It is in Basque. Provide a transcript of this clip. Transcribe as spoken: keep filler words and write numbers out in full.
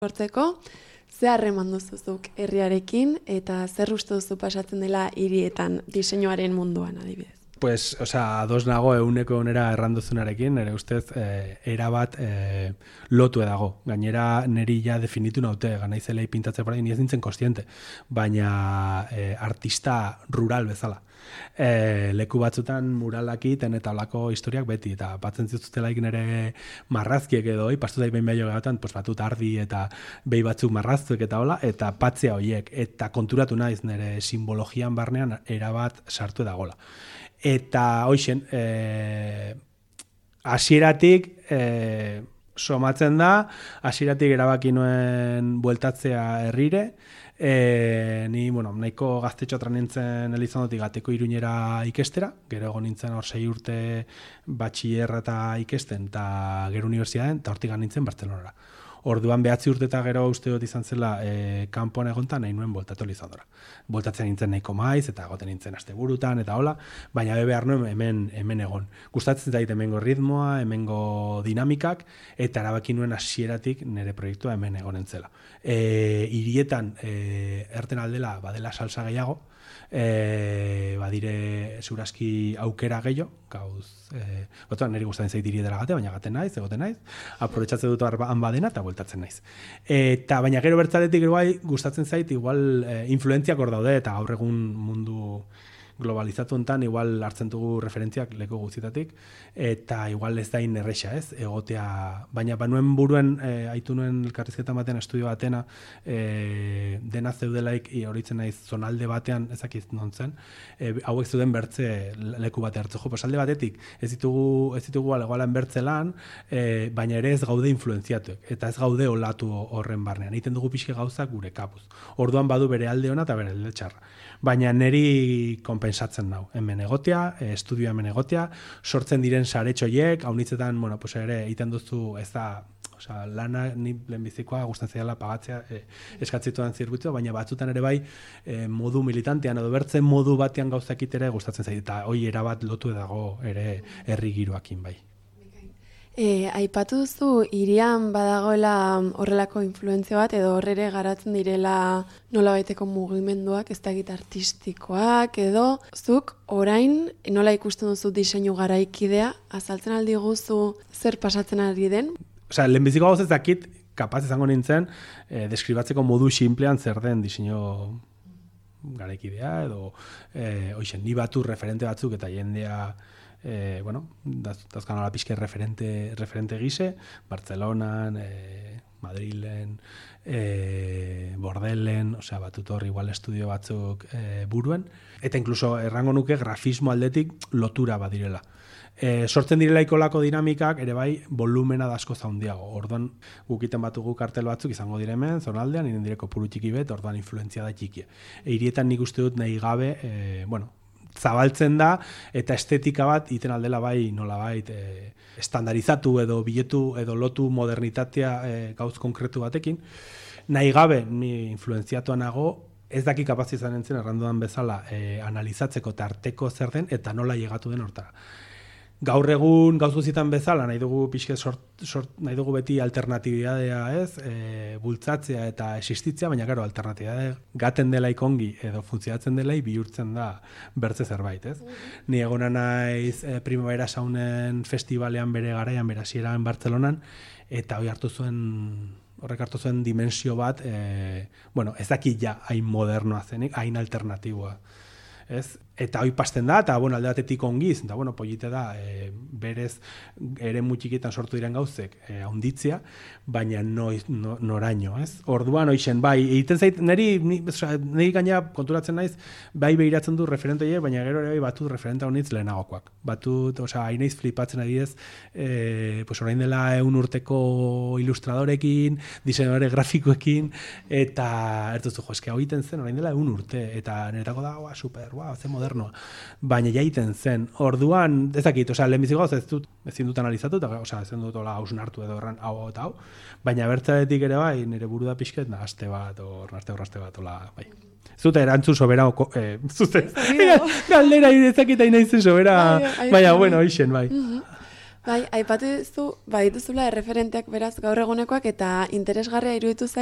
sortzeko, ze harreman duzuzuk herriarekin eta zer uste duzu pasatzen dela hirietan diseinuaren munduan adibidez? Pues, o sea, ados nago euneko onera erranduzunarekin, nire ustez, eh, erabat eh, lotu edago. Gainera, niri ja definitu naute, ganaizelei pintatze pora, ni ez nintzen kostiente, baina eh, artista rural bezala. E, leku batzutan muralakiten eta olako historiak beti, eta batzen zituztelaik nire marrazkiek edo, pastu daik behin behio gautan, pues, batut ardi eta behi batzuk marraztuek eta hola, eta patzea hoiek, eta konturatu naiz nire simbologian barnean erabat sartu edagola. Eta hoixen, eh, hasieratik eh, somatzen da, hasieratik erabaki nuen bueltatzea herrire, E, ni, bueno, nahiko gaztetxotra nintzen Elizondotik Gateko Iruñera ikestera, gero egon nintzen hor sei urte batxillerra eta ikesten, eta gero unibertsitatean, eta hortik nintzen Bartzelonara. Orduan behatzi urte eta gero uste dut izan zela e, kanpoan egontan nahi nuen bueltatu Elizondora. Bueltatzen nintzen nahiko maiz, eta goten nintzen asteburutan, eta hola, baina be behar nuen hemen, hemen egon. Gustatzen zait hemengo ritmoa, hemengo dinamikak, eta erabaki nuen hasieratik nire proiektua hemen egonen zela. E, hirietan e, erten aldela badela salsa gehiago, e, badire zuraski aukera gehiago, gauz, e, gotuan niri gustatzen zait hirietara gate, baina gaten naiz, egoten naiz, aprobetxatzen dut han badena eta bueltatzen naiz. Eta baina gero bertzaletik igual gustatzen zait igual e, influentziak hor daude eta gaur egun mundu globalizatu enten igual hartzen dugu referentziak leku guztietatik eta igual ez dain erresa, ez? Egotea, baina banuen buruen e, aitu nuen elkarrizketa batean estudio batena e, dena zeudelaik horitzen naiz zonalde batean ezakiz nontzen, e, hauek zuden bertze leku bate hartzu. Jo, pues alde batetik ez ditugu ez ditugu alegoalan bertze lan, e, baina ere ez gaude influenziatuek eta ez gaude olatu horren barnean. Egiten dugu pixke gauzak gure kapuz. Orduan badu bere alde ona eta bere alde txarra. Baina neri konpensatzen nau. Hemen egotea, estudioa hemen egotea, sortzen diren saretxoiek, haunitzetan, bueno, pues ere, egiten duzu, ez da, osea, lana ni lehenbizikoa gustatzen zaiala pagatzea e, eskatzituan zirkuitu, baina batzutan ere bai e, modu militantean edo bertzen modu batean gauzakit ere gustatzen zait, eta hoi erabat lotu dago ere herri giroakin bai. E, aipatu duzu, hirian badagoela horrelako influentzia bat, edo horrere garatzen direla nolabaiteko mugimenduak, ez dakit artistikoak, edo zuk orain nola ikusten duzu diseinu garaikidea, azaltzen aldi guzu zer pasatzen ari den? Osea, lehenbiziko gauz ez dakit, kapaz izango nintzen, eh, deskribatzeko modu sinplean zer den diseinu garaikidea, edo eh, oixen, ni batu referente batzuk eta jendea Eh, bueno, dazkan ala pixke referente, referente gise, Bartzelonan, eh, Madrilen, eh, Bordelen, osea, batutor igual estudio batzuk eh, buruen, eta inkluso errango nuke grafismo aldetik lotura badirela. E, sortzen direla ikolako dinamikak, ere bai, volumena da asko zaundiago. Orduan, gukiten batugu kartel batzuk izango diremen, zonaldean, iren direko puru txiki bet, orduan influentzia da txikie. E, hirietan nik uste dut nahi gabe, e, bueno, zabaltzen da, eta estetika bat iten aldela bai nolabait e, estandarizatu edo biletu edo lotu modernitatea e, gauz konkretu batekin. Nahi gabe, ni influenziatua nago, ez daki kapaz izan entzen erranduan bezala e, analizatzeko tarteko zer den eta nola llegatu den hortara. Gaur egun gauz guztietan bezala nahi dugu pixke sort, sort, nahi dugu beti alternatibidadea, ez, e, bultzatzea eta existitzea, baina gero alternatibidade gaten delaik ongi edo funtzionatzen delaik bihurtzen da bertze zerbait, ez? Mm-hmm. Ni egona naiz e, Primavera Saunen festivalean bere garaian, bere hasieran Bartzelonan, eta hori hartu zuen horrek hartu zuen dimensio bat, e, bueno, ez daki ja hain modernoa zenik, hain alternatiboa. Ez? Eta hoi pasten da, eta bueno, alde batetik ongiz, eta bueno, polite da, e, berez ere mutxikitan sortu diren gauzek e, haunditzea, baina noiz, no, noraino, ez? Orduan, hoixen, bai, egiten zait, niri, niri gaina konturatzen naiz, bai behiratzen du referentoie, baina gero ere bai batut referenta honitz lehenagokoak. Batut, osea, hainaiz flipatzen ari ez, e, pues orain dela eun urteko ilustradorekin, diseinadore grafikoekin, eta ertuzu, jo, eske hau egiten zen, orain dela eun urte, eta niretako da, oa, super, oa, ze modernoa. Baina jaiten zen. Orduan, ez dakit, osea, lehenbizik gauz ez dut, ezin dut analizatu, eta, osea, ezin dut hola hausun hartu edo erran hau eta hau, baina bertzadetik ere bai, nire buru da pixket, na, aste bat, o aste horra aste bat, hola, bai. Zute erantzun sobera, eh, zute, galdera ezakita inaizen sobera, baina, bueno, ixen, bai. Bai, aipatu duzu, badituzula erreferenteak beraz gaur egunekoak eta interesgarria iruditu zait